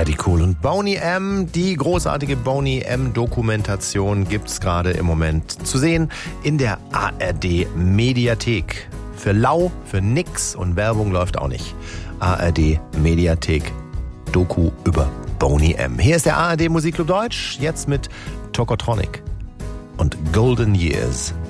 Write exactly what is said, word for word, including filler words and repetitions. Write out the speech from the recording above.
Daddy Cool und Boney M. Die großartige Boney M-Dokumentation gibt's gerade im Moment zu sehen in der A R D-Mediathek. Für lau, für nix und Werbung läuft auch nicht. A R D-Mediathek, Doku über Boney M. Hier ist der A R D Musikclub Deutsch, jetzt mit Tokotronic und Golden Years.